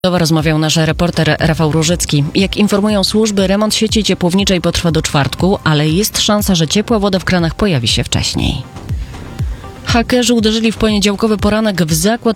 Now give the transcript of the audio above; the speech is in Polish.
Rozmawiał nasz reporter Rafał Różycki. Jak informują służby, remont sieci ciepłowniczej potrwa do czwartku, ale jest szansa, że ciepła woda w kranach pojawi się wcześniej. Hakerzy uderzyli w poniedziałkowy poranek w zakład